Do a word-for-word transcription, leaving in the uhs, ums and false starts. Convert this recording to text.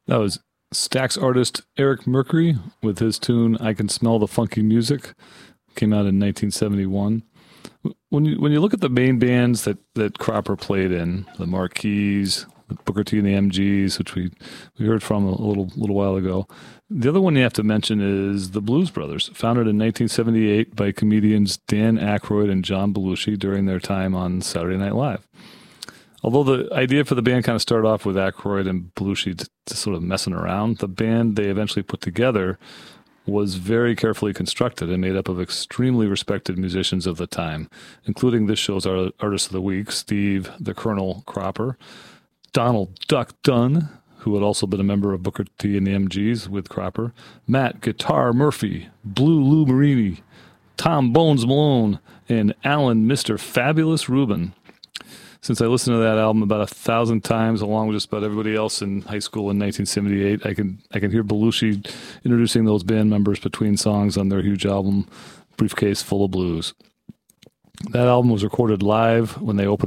That was Stax artist Eric Mercury with his tune "I Can Smell the Funky Music." Came out in nineteen seventy-one. When you when you look at the main bands that that Cropper played in, the Marquis, the Booker T and the M Gs, which we we heard from a little little while ago. The other one you have to mention is the Blues Brothers, founded in nineteen seventy-eight by comedians Dan Aykroyd and John Belushi during their time on Saturday Night Live. Although the idea for the band kind of started off with Aykroyd and Belushi to, to sort of messing around, the band they eventually put together was very carefully constructed and made up of extremely respected musicians of the time, including this show's Artist of the Week, Steve the Colonel Cropper, Donald Duck Dunn, who had also been a member of Booker T and the M Gs with Cropper, Matt Guitar Murphy, Blue Lou Marini, Tom Bones Malone, and Alan Mister Fabulous Rubin. Since I listened to that album about a thousand times, along with just about everybody else in high school in nineteen seventy-eight, I can I can hear Belushi introducing those band members between songs on their huge album, Briefcase Full of Blues. That album was recorded live when they opened